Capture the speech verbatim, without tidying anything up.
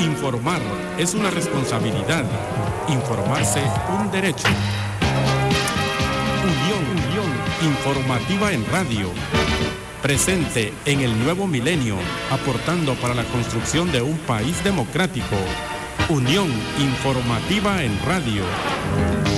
Informar es una responsabilidad. Informarse un derecho. Unión, Unión Informativa en Radio. Presente en el nuevo milenio, aportando para la construcción de un país democrático. Unión Informativa en Radio.